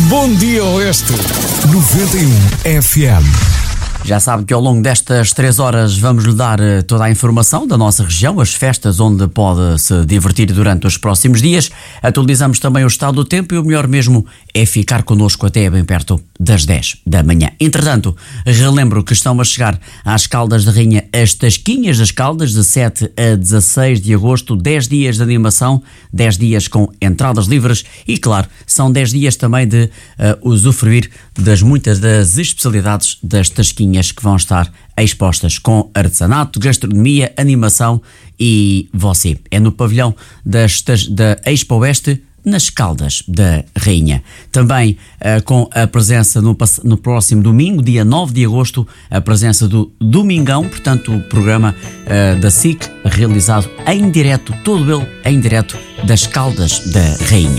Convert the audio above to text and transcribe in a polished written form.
Bom dia, Oeste. 91 FM. Já sabe que ao longo destas 3 horas vamos lhe dar toda a informação da nossa região, as festas onde pode se divertir durante os próximos dias. Atualizamos também o estado do tempo e o melhor mesmo é ficar connosco até bem perto das 10 da manhã. Entretanto, relembro que estão a chegar às Caldas da Rainha as Tasquinhas das Caldas, de 7 a 16 de agosto, 10 dias de animação, 10 dias com entradas livres e, claro, são 10 dias também de usufruir das muitas das especialidades das Tasquinhas que vão estar expostas com artesanato, gastronomia, animação e você. É no pavilhão da Expo Oeste, nas Caldas da Rainha. Também com a presença no próximo domingo, dia 9 de agosto, a presença do Domingão, portanto o programa da SIC realizado em direto, todo ele em direto das Caldas da Rainha.